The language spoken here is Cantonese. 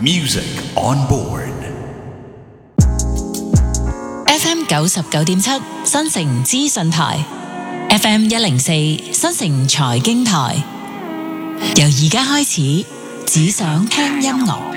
Music on board. FM 99.7新城資訊台 ，FM 104新城財經台。由而家開始，只想聽音樂。